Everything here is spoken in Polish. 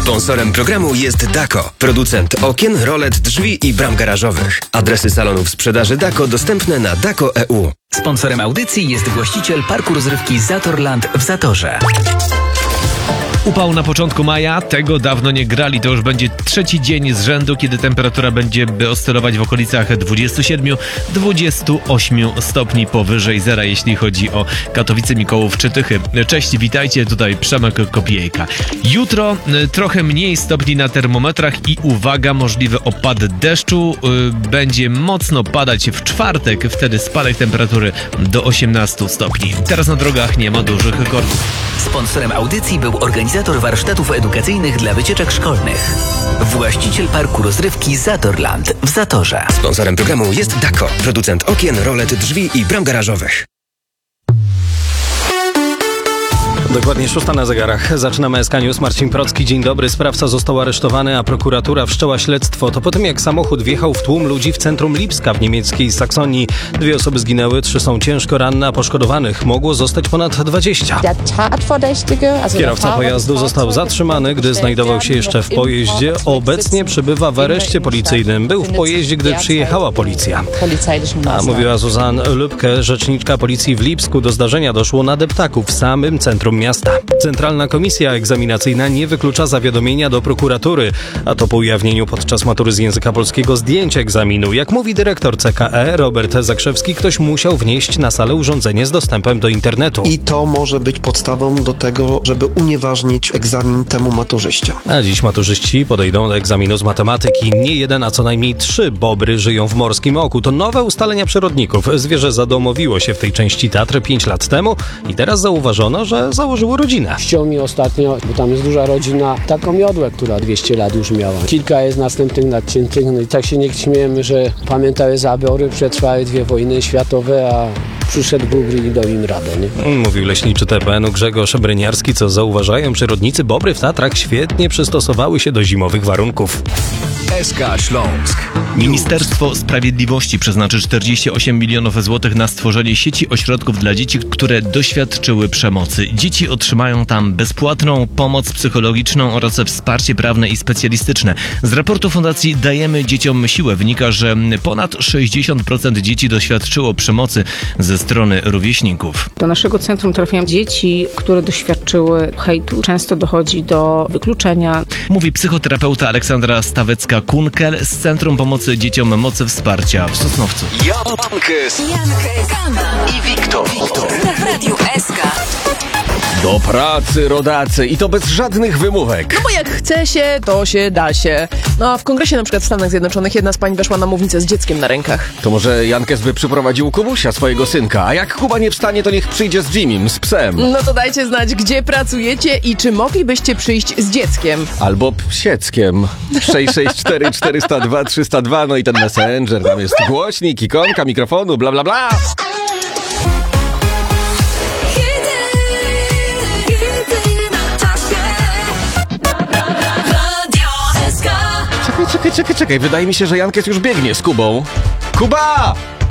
Sponsorem programu jest Dako, producent okien, rolet, drzwi i bram garażowych. Adresy salonów sprzedaży Dako dostępne na dako.eu. Sponsorem audycji jest właściciel parku rozrywki Zatorland w Zatorze. Upał na początku maja, tego dawno nie grali. To już będzie trzeci dzień z rzędu, kiedy temperatura będzie oscylować w okolicach 27-28 stopni powyżej zera, jeśli chodzi o Katowice, Mikołów czy Tychy. Cześć, witajcie, tutaj Przemek Kopiejka. Jutro trochę mniej stopni na termometrach i uwaga, możliwy opad deszczu. Będzie mocno padać w czwartek, wtedy spadek temperatury do 18 stopni. Teraz na drogach nie ma dużych rekordów. Sponsorem audycji był organizator warsztatów edukacyjnych dla wycieczek szkolnych. Właściciel parku rozrywki Zatorland w Zatorze. Sponsorem programu jest Dako, producent okien, rolet, drzwi i bram garażowych. Dokładnie 6 na zegarach. Zaczynamy SK News. Marcin Procki, dzień dobry. Sprawca został aresztowany, a prokuratura wszczęła śledztwo. To po tym, jak samochód wjechał w tłum ludzi w centrum Lipska w niemieckiej Saksonii. 2 osoby zginęły, 3 są ciężko ranne, a poszkodowanych mogło zostać ponad 20. Kierowca pojazdu został zatrzymany, gdy znajdował się jeszcze w pojeździe. Obecnie przebywa w areszcie policyjnym. Był w pojeździe, gdy przyjechała policja. A mówiła Zuzanna Lübke, rzeczniczka policji w Lipsku. Do zdarzenia doszło na deptaku w samym centrum miasta. Centralna Komisja Egzaminacyjna nie wyklucza zawiadomienia do prokuratury, a to po ujawnieniu podczas matury z języka polskiego zdjęć egzaminu. Jak mówi dyrektor CKE Robert Zakrzewski, ktoś musiał wnieść na salę urządzenie z dostępem do internetu. I to może być podstawą do tego, żeby unieważnić egzamin temu maturzyście. A dziś maturzyści podejdą do egzaminu z matematyki. Nie jeden, a co najmniej 3 bobry żyją w Morskim Oku. To nowe ustalenia przyrodników. Zwierzę zadomowiło się w tej części Tatry 5 lat temu i teraz zauważono, że założyło rodzinę. Ściął mi ostatnio, bo tam jest duża rodzina, taką miodłę, która 200 lat już miała. Kilka jest następnych nadciętych, no i tak się nie śmiejemy, że pamiętały zabory, przetrwały 2 wojny światowe, a przyszedł Bóg i dał im radę, nie? Mówił leśniczy TVN-u Grzegorz Bryniarski, co zauważają przyrodnicy, bobry w Tatrach świetnie przystosowały się do zimowych warunków. SK Śląsk. Ministerstwo Sprawiedliwości przeznaczy 48 milionów złotych na stworzenie sieci ośrodków dla dzieci, które doświadczyły przemocy. Dzieci otrzymają tam bezpłatną pomoc psychologiczną oraz wsparcie prawne i specjalistyczne. Z raportu Fundacji Dajemy Dzieciom Siłę wynika, że ponad 60% dzieci doświadczyło przemocy ze strony rówieśników. Do naszego centrum trafiają dzieci, które doświadczyły hejtu. Często dochodzi do wykluczenia. Mówi psychoterapeuta Aleksandra Stawecka-Kunkel z Centrum Pomocy Dzieciom Mocy Wsparcia w Sosnowcu. Jankes i Wiktor. W Radiu SK. Do pracy, rodacy, i to bez żadnych wymówek. No bo jak chce się, to się da się. No a w kongresie na przykład w Stanach Zjednoczonych jedna z pań weszła na mównicę z dzieckiem na rękach. To może Jankes by przyprowadził Kubusia, swojego synka, a jak Kuba nie wstanie, to niech przyjdzie z Jimmym, z psem. No to dajcie znać, gdzie pracujecie i czy moglibyście przyjść z dzieckiem. Albo psieckiem. 664 402 302, no i ten messenger, tam jest głośnik, ikonka mikrofonu, bla bla bla. Czekaj, wydaje mi się, że Jankes już biegnie z Kubą. Kuba!